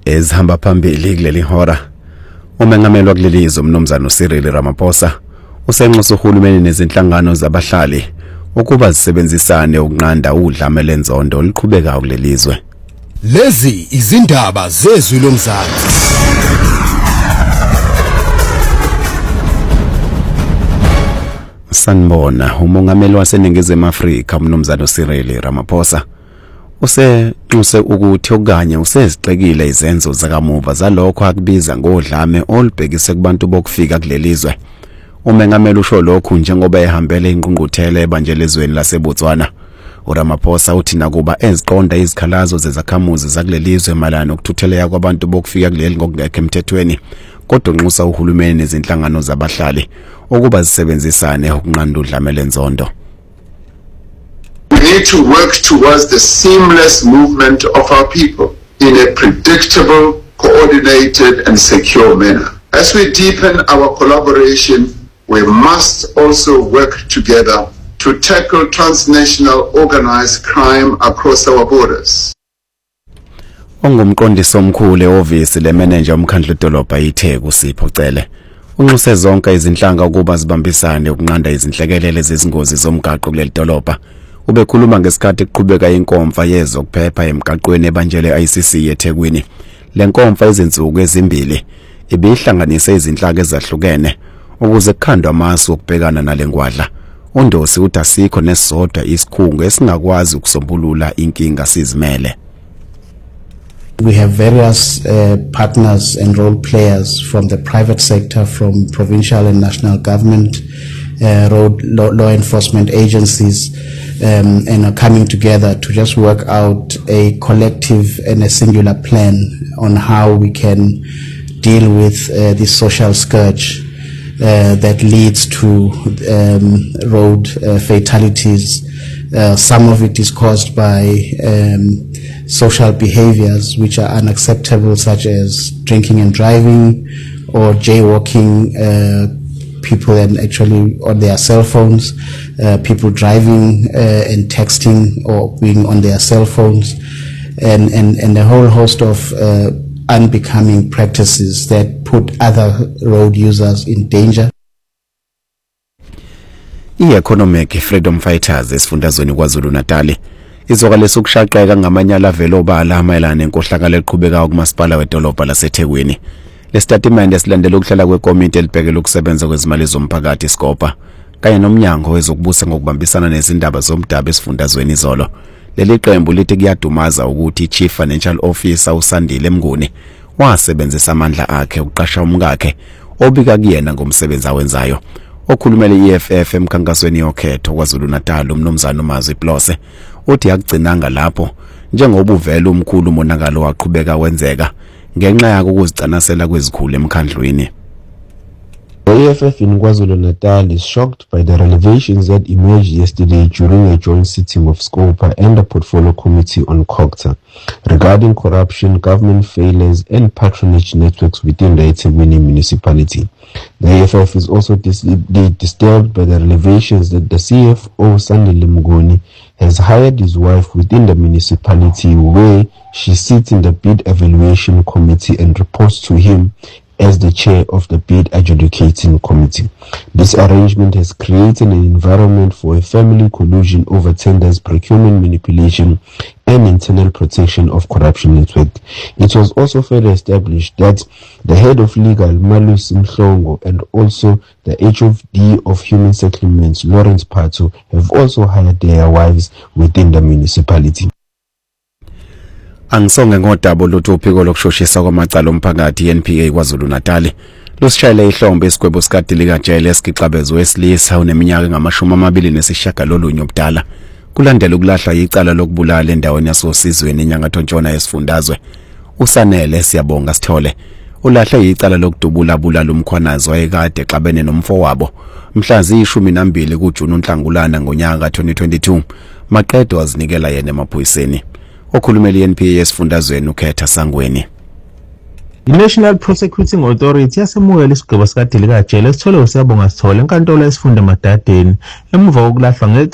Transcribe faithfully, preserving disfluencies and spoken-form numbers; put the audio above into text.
ezihamba phambili kuleli hora. Umengamelwa kuleli izwe uMnumzana uCyril Ramaphosa usenxusa uhulumeni nezinhlangano zabahlali ukuba zisebenzisane ukunqanda udlame lenzondo oluqhubekayo kuleli izwe. Lezi izindaba zezwi lomzansi. Sanibona, umongameli waseNingizimu Afrika uMnumzana uCyril Ramaphosa usenxuse ukuthi okanye usezixekile izenzo zakamuva zalokho akubiza ngodlame olubhekise kubantu bokufika kuleli izwe. Umengameli usho lokhu njengoba ehambele ingqungquthela ebanjelezweni laseBotswana. uRamaphosa uthi nakuba eziqonda izikhalazo zezakhamuzi zakuleli izwe malana ukuthutheleka kwabantu bokufika kuleli ngokungekho emthethweni, kodwa unxusa uhulumeni nezinhlangano zabahlali ukuba zisebenzisane ukunqanda udlame lenzondo. We need to work towards the seamless movement of our people in a predictable, coordinated and secure manner. As we deepen our collaboration, we must also work together to tackle transnational organized crime across our borders. Ongumqondisi omkhulu eofisi leManager omkhandlu dolobha iTheku Sipho Cele unxuse zonke izinhlanga ukuba zibambisane ukunqanda izinhlekelele zezingozi zomgaqo kuleli dolobha. Ubekhuluma ngesikhathi kuqhubeka inkomfa yezokuphepha emgaqweni ebanjele I C C eThekwini. Le nkomfa izinsuku ezimbili ibihlanganise izinhlaka ezahlukene ukuze kukhandwe amasu okubhekana nalengwadla. Undosi uthi asikho nesodwa isikhungo esingakwazi ukusombulula inkinga sizimele. We have various uh, partners and role players from the private sector, from provincial and national government, uh, road law, law enforcement agencies, um, and are coming together to just work out a collective and a singular plan on how we can deal with uh, this social scourge uh, that leads to um, road uh, fatalities. Uh, some of it is caused by um, social behaviors which are unacceptable, such as drinking and driving or jaywalking, uh, people and actually on their cell phones, uh, people driving uh, and texting or being on their cell phones, and, and, and a whole host of uh, unbecoming practices that put other road users in danger. I-Economic Freedom Fighters esifundazweni KwaZulu Natal izokalesa ukushaqeka ngamanyala avela obala amayelana nenkohlakalo eqhubekayo kumasipala wedolobha laseThekwini. Le statement esilandela ukuhlala kwekomiti elibhekele ukusebenza kwezimali zomphakathi iScopa kanye nomnyango wezokubusa ngokubambisana nezindaba zomdaba esifundazweni izolo. Leli qembu lithi kuyadumaza ukuthi iChief Financial Officer uSandile Mnguni wasebenzisa amandla akhe ukuqasha umkakhe obika kuyena ngomsebenzi awenzayo. Okhulumele I F F emkhankasweni yokhetho KwaZulu Natal uMnumzana uMazi Plose uthi akugcinanga lapho njengoba uvela umkhulu umonakalo waqhubeka wenzeka ngenxa yakho ukuzicanasela kwezikhulu emkhandlwini. The A F F in KwaZulu Natal is shocked by the revelations that emerged yesterday during a joint sitting of SCOPA and the Portfolio Committee on COGTA regarding corruption, government failures and patronage networks within the eThekwini municipality. The A F F is also dis disturbed by the revelations that the C F O Sandile Mnguni has hired his wife within the municipality, where she sits in the bid evaluation committee and reports to him as the chair of the bid adjudicating committee. This arrangement has created an environment for a family collusion over tenders, procurement manipulation, and internal protection of corruption network. It was also further established that the head of legal, Malus Mhlongo, and also the H O D of Human Settlements, Lawrence Pato, have also hired their wives within the municipality. Angisonge ngodaba lutho uphiko lokushoshisa kwamacala omphakathi N P A KwaZulu Natal lusishayele ihlombe isigwebo sikade likaJele esikixabezo wesilisa uneminyaka engamashumi amabili nesishagalolunye obudala kulandela ukulahla icala lokubulala endaweni yasosizweni enyakatho ntshona yesifundazwe. uSanele Siyabonga Sithole ulahle icala lokudubula bulala umkhwanazi wayekade exabene nomfowabo mhla ziyishumi nambili kuJuni uNhlangulana ngonyaka ka twenty twenty-two. Maqedwe wazinikela yena emaphoyiseni. Okhulumeli N P A esifundazweni uKhetha Sangweni. I-National Prosecuting Authority yasemukela isigwebo sikade likaJele esithole uSiyabonga Sithole enkantolo yesifunda eMadadeni emuva kokulahlwa